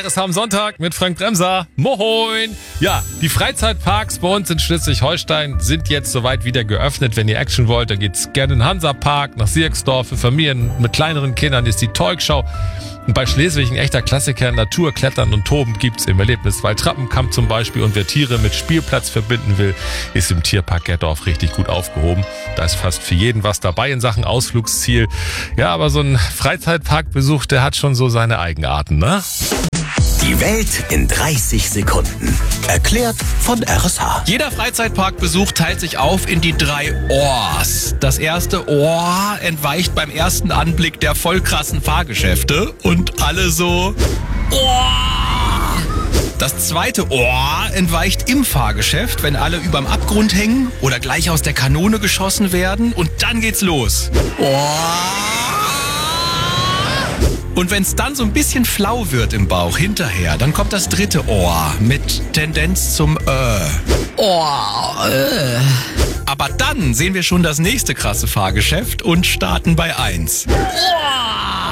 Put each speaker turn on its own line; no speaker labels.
RSH am Sonntag mit Frank Bremser. Moin! Ja, die Freizeitparks bei uns in Schleswig-Holstein sind jetzt soweit wieder geöffnet. Wenn ihr Action wollt, dann geht's gerne in den Hansapark, nach Sierksdorf. Für Familien mit kleineren Kindern ist die Tolkschau. Und bei Schleswig ein echter Klassiker, Natur, Klettern und Toben gibt's im Erlebniswald Trappenkamp zum Beispiel. Und wer Tiere mit Spielplatz verbinden will, ist im Tierpark Gerdorf richtig gut aufgehoben. Da ist fast für jeden was dabei in Sachen Ausflugsziel. Ja, aber so ein Freizeitparkbesuch, der hat schon so seine Eigenarten, ne?
Die Welt in 30 Sekunden. Erklärt von RSH.
Jeder Freizeitparkbesuch teilt sich auf in die 3 Ohrs. Das erste Ohr entweicht beim ersten Anblick der voll krassen Fahrgeschäfte und alle so Ohr. Das zweite Ohr entweicht im Fahrgeschäft, wenn alle überm Abgrund hängen oder gleich aus der Kanone geschossen werden und dann geht's los. Ohr. Und wenn es dann so ein bisschen flau wird im Bauch hinterher, dann kommt das dritte Ohr mit Tendenz zum Aber dann sehen wir schon das nächste krasse Fahrgeschäft und starten bei 1.